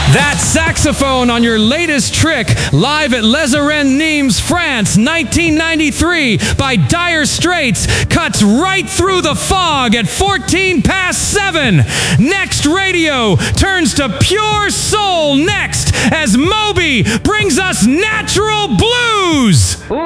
That saxophone on your latest trick, live at Les Arènes Nîmes, France, 1993, by Dire Straits, cuts right through the fog at 14 past 7. Next Radio turns to pure soul next as Moby brings us natural blues.